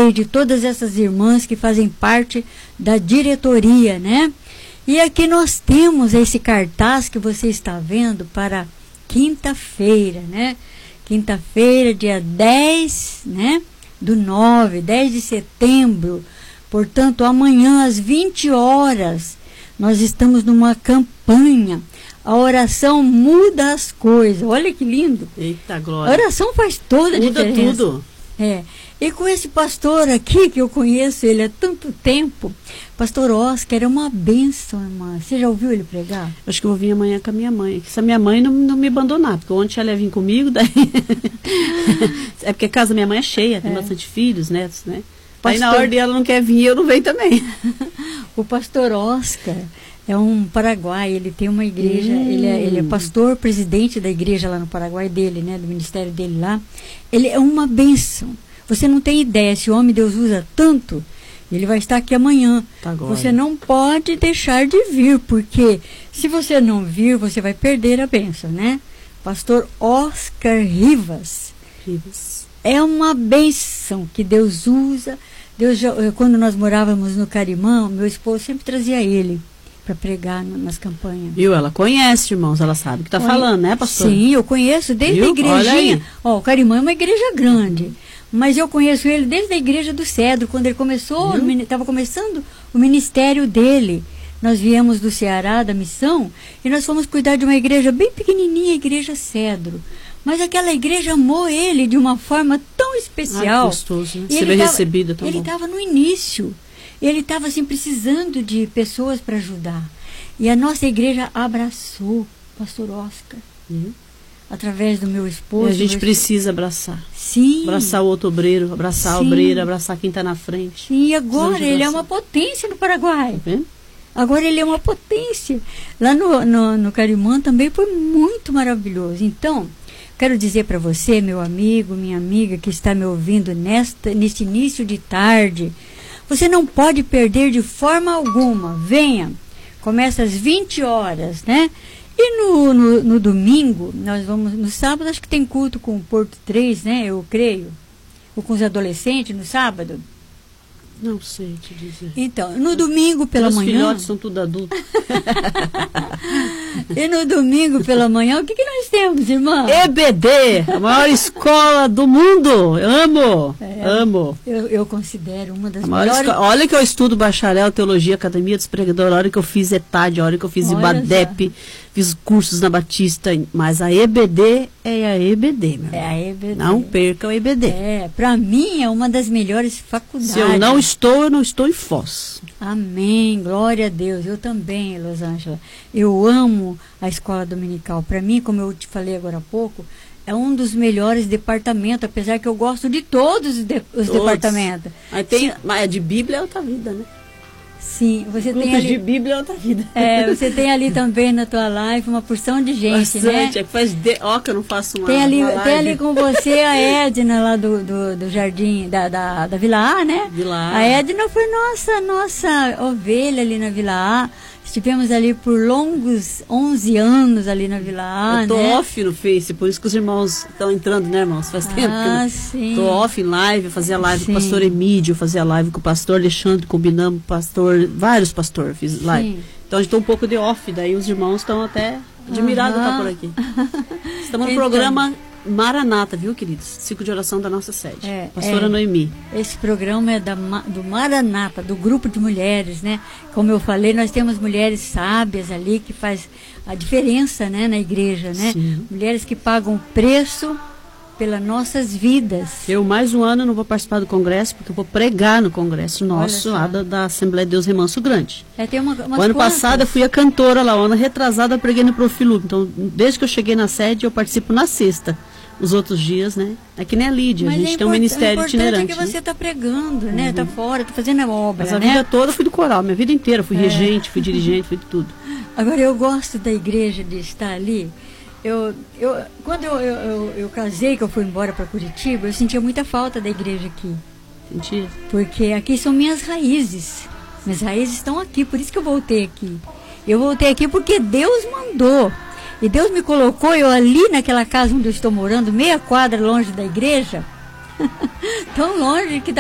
vocês, de todas essas irmãs que fazem parte da diretoria, né? E aqui nós temos esse cartaz que você está vendo para quinta-feira, né? Quinta-feira, dia 10, né? Do 9, 10 de setembro. Portanto, amanhã às 20 horas, nós estamos numa campanha. A oração muda as coisas. Olha que lindo. Eita, glória. A oração faz toda a diferença. Muda tudo. É. E com esse pastor aqui, que eu conheço ele há tanto tempo, pastor Oscar, é uma bênção, irmã. Você já ouviu ele pregar? Acho que eu vou vir amanhã com a minha mãe. Se a minha mãe não me abandonar, porque ontem ela ia vir comigo, daí... É porque a casa da minha mãe é cheia, tem bastante filhos, netos, né? Aí na hora dela não quer vir, eu não venho também. O pastor Oscar é um paraguai, ele tem uma igreja, ele é pastor, presidente da igreja lá no Paraguai dele, né, do ministério dele lá. Ele é uma bênção. Você não tem ideia, esse homem Deus usa tanto, ele vai estar aqui amanhã. Tá, você não pode deixar de vir, porque se você não vir, você vai perder a bênção, né? Pastor Oscar Rivas. É uma bênção que Deus usa. Quando nós morávamos no Carimã, meu esposo sempre trazia ele para pregar nas campanhas. Viu? Ela conhece, irmãos, ela sabe o que está falando, né, pastor? Sim, eu conheço desde a igrejinha. Ó, o Carimã é uma igreja grande, mas eu conheço ele desde a igreja do Cedro, quando ele começou, estava começando o ministério dele. Nós viemos do Ceará, da missão, e nós fomos cuidar de uma igreja bem pequenininha, a igreja Cedro. Mas aquela igreja amou ele de uma forma tão especial. Gostoso, né? Ser bem recebido, tão bom. Ele estava no início. Ele estava assim, precisando de pessoas para ajudar. E a nossa igreja abraçou o pastor Oscar. Através do meu esposo. E a gente precisa abraçar. Sim. Abraçar o outro obreiro, abraçar a obreira, abraçar quem está na frente. Sim, e agora ele é uma potência no Paraguai. Tá vendo? Agora ele é uma potência. Lá no Carimã também foi muito maravilhoso. Então, quero dizer para você, meu amigo, minha amiga, que está me ouvindo neste início de tarde, você não pode perder de forma alguma. Venha, começa às 20 horas, né? E no domingo, nós vamos, no sábado, acho que tem culto com o Porto 3, né? Eu creio. Ou com os adolescentes no sábado. Não sei te dizer. Então, no domingo pela manhã... Os filhotes são tudo adultos. E no domingo pela manhã, o que nós temos, irmã? EBD, a maior escola do mundo. Eu amo, amo. Eu considero uma das maiores... Olha que eu estudo bacharel, teologia, academia dos pregadores, a hora que eu fiz ETAD, a hora que eu fiz IBADEP, fiz cursos na Batista, mas a EBD é a EBD, meu. É a EBD. Não perca o EBD. Para mim é uma das melhores faculdades. Se eu não estou em Foz. Amém, glória a Deus. Eu também, Rosângela. Eu amo a escola dominical. Para mim, como eu te falei agora há pouco, é um dos melhores departamentos, apesar que eu gosto de todos os departamentos. Mas de Bíblia é outra vida, né? Sim, você tem ali... de Bíblia é outra vida. Você tem ali também na tua live uma porção de gente, bastante, né? É que faz que eu não faço uma tem live. ali com você a Edna lá do jardim, da Vila A, né? Vila A. A Edna foi nossa ovelha ali na Vila A. Estivemos ali por longos 11 anos ali na Vila A, eu tô off no Face, por isso que os irmãos estão entrando, né, irmãos? Faz tempo que sim. Tô off em live, fazia live com o pastor Emídio, fazia live com o pastor Alexandre, combinamos vários pastores, fiz live. Sim. Então a gente tá um pouco de off, daí os irmãos estão até admirados de estar por aqui. Estamos no programa Maranata, viu, queridos? Ciclo de oração da nossa sede. Pastora Noemi. Esse programa é do Maranata, do grupo de mulheres, né? Como eu falei, nós temos mulheres sábias ali que faz a diferença, né, na igreja, né? Sim. Mulheres que pagam preço pelas nossas vidas. Eu mais um ano não vou participar do congresso, porque eu vou pregar no congresso nosso, lá da Assembleia de Deus Remanso Grande. O ano passado eu fui a cantora lá, o ano retrasado eu preguei no Profilu. Então, desde que eu cheguei na sede, eu participo na sexta. Os outros dias, né? É que nem a Lídia, a gente tem um ministério itinerante. É que você está pregando, né? Está fora, está fazendo a obra, mas a vida toda eu fui do coral, minha vida inteira. Fui regente, fui dirigente, fui de tudo. Agora, eu gosto da igreja, de estar ali. Quando eu casei, que eu fui embora para Curitiba, eu sentia muita falta da igreja aqui. Sentia? Porque aqui são minhas raízes. Minhas raízes estão aqui, por isso que eu voltei aqui. Eu voltei aqui porque Deus mandou. E Deus me colocou, eu ali naquela casa onde eu estou morando, meia quadra longe da igreja, tão longe que